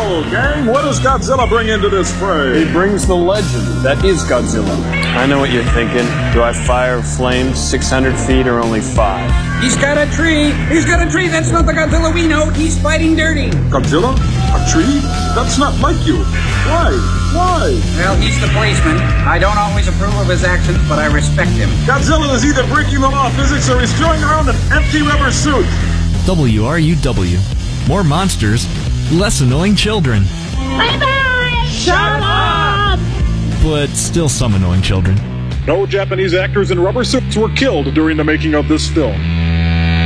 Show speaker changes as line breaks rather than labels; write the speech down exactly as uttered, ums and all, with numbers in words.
Well, gang, what does Godzilla bring into this fray?
He brings the legend that is Godzilla.
I know what you're thinking. Do I fire flames six hundred feet or only five?
He's got a tree. He's got a tree. That's not the Godzilla we know. He's fighting dirty.
Godzilla? A tree? That's not like you. Why? Why?
Well, he's the policeman. I don't always approve of his actions, but I respect him.
Godzilla is either breaking the law of physics or he's throwing around an empty rubber suit.
W R U W. More monsters, less annoying children.
Bye-bye! Shut up!
But still some annoying children.
No Japanese actors in rubber suits were killed during the making of this film.